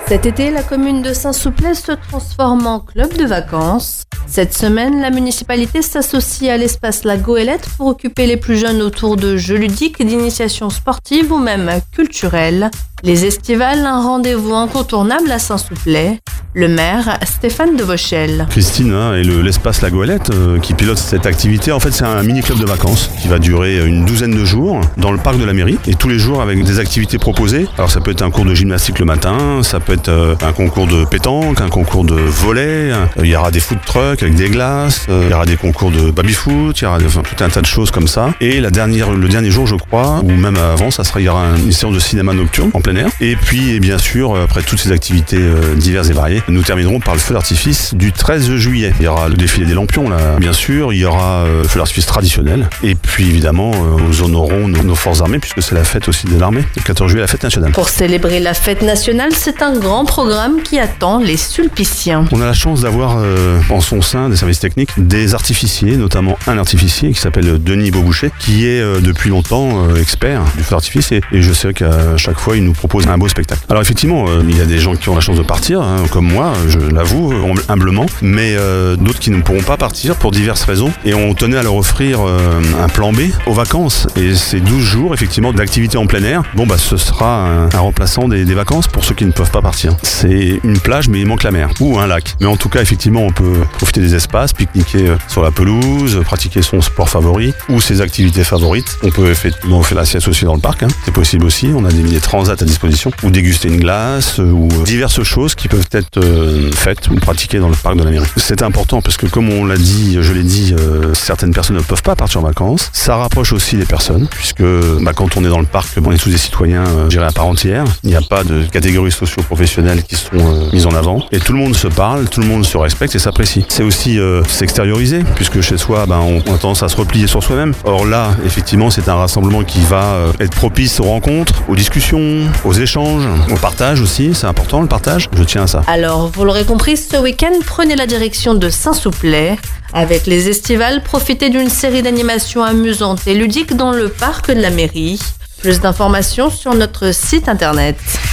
Cet été, la commune de Saint-Souplès se transforme en club de vacances. Cette semaine, la municipalité s'associe à l'espace La Goélette pour occuper les plus jeunes autour de jeux ludiques, d'initiations sportives ou même culturelles. Les Estivales, un rendez-vous incontournable à Saint-Souplès. Le maire, Stéphane de Vauchel. Christine et l'espace La Goélette qui pilote cette activité. En fait, c'est un mini-club de vacances qui va durer une douzaine de jours dans le parc de la mairie et tous les jours avec des activités proposées. Alors ça peut être un cours de gymnastique le matin, ça peut être un concours de pétanque, un concours de volley, il y aura des food trucks avec des glaces, il y aura des concours de baby-foot, il y aura tout un tas de choses comme ça. Et le dernier jour, je crois, ou même avant, il y aura une séance de cinéma nocturne en plein air. Et puis, bien sûr, après toutes ces activités diverses et variées, nous terminerons par le feu d'artifice du 13 juillet. Il y aura le défilé des lampions, là, bien sûr. Il y aura le feu d'artifice traditionnel. Et puis, évidemment, nous honorons nos forces armées, puisque c'est la fête aussi de l'armée. Le 14 juillet, la fête nationale. Pour célébrer la fête nationale, c'est un grand programme qui attend les Sulpiciens. On a la chance d'avoir en son sein des services techniques, des artificiers, notamment un artificier qui s'appelle Denis Beauboucher, qui est depuis longtemps expert du feu d'artifice. Et je sais qu'à chaque fois, il nous propose un beau spectacle. Alors effectivement, il y a des gens qui ont la chance de partir, comme moi, je l'avoue humblement, mais d'autres qui ne pourront pas partir pour diverses raisons. Et on tenait à leur offrir un plan B aux vacances. Et ces 12 jours, effectivement, d'activité en plein air, ce sera un remplaçant des vacances pour ceux qui ne peuvent pas partir. C'est une plage, mais il manque la mer, ou un lac. Mais en tout cas, effectivement, on peut profiter des espaces, pique-niquer sur la pelouse, pratiquer son sport favori, ou ses activités favorites. On peut effectivement faire la sieste aussi dans le parc, c'est possible aussi. On a des milliers de transats à disposition, ou déguster une glace, ou diverses choses qui peuvent être faites ou pratiquées dans le parc de la mairie. C'est important parce que comme je l'ai dit, certaines personnes ne peuvent pas partir en vacances. Ça rapproche aussi les personnes, puisque quand on est dans le parc, on est tous des citoyens, à part entière. Il n'y a pas de catégories socio-professionnelles qui sont mises en avant. Et tout le monde se parle, tout le monde se respecte et s'apprécie. C'est aussi s'extérioriser, puisque chez soi, on a tendance à se replier sur soi-même. Or là, effectivement, c'est un rassemblement qui va être propice aux rencontres, aux discussions, aux échanges, au partage aussi. C'est important le partage, je tiens à ça. Alors, vous l'aurez compris, ce week-end, prenez la direction de Saint-Souplès. Avec les Estivales, profitez d'une série d'animations amusantes et ludiques dans le parc de la mairie. Plus d'informations sur notre site internet.